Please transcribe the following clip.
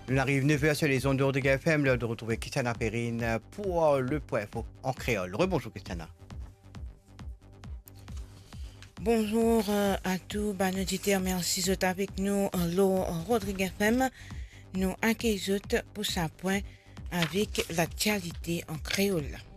On arrive 9h sur les ondes de Rodrigue FM, l'heure de retrouver Christiana Perrine pour le point info en créole. Rebonjour Christiana. Bonjour à tous, nos auditeurs, merci d'être avec nous, l'eau Rodrigue FM. Nous accueillons pour sa point avec l'actualité en créole.